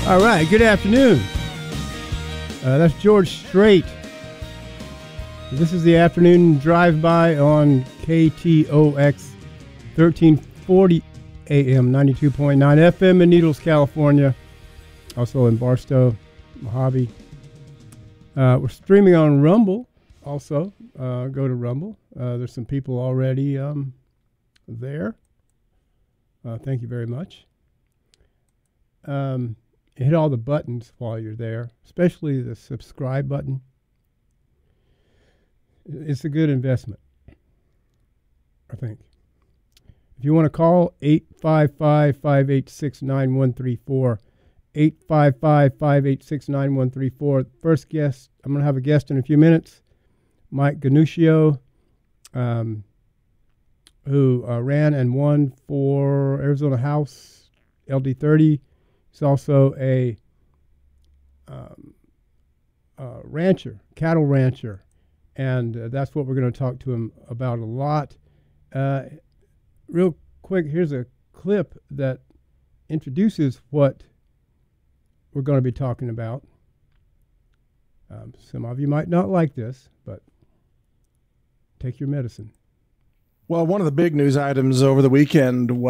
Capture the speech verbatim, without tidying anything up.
All right, good afternoon. Uh, that's George Strait. This is the afternoon drive-by on K T O X thirteen forty A M, ninety-two point nine F M in Needles, California. Also in Barstow, Mojave. Uh, we're streaming on Rumble also. Uh, go to Rumble. Uh, there's some people already um, there. Uh, thank you very much. Um, hit all the buttons while you're there, especially the subscribe button. It's a good investment, I think. If you want to call, eight five five, five eight six, nine one three four, eight five five, five eight six, nine one three four. First guest, I'm going to have a guest in a few minutes, Mike Ganuccio, um, who uh, ran and won for Arizona House L D thirty. He's also a um, uh, rancher, cattle rancher, and uh, that's what we're going to talk to him about a lot. Uh, real quick, here's a clip that introduces what we're going to be talking about. Um, some of you might not like this, but take your medicine. Well, one of the big news items over the weekend was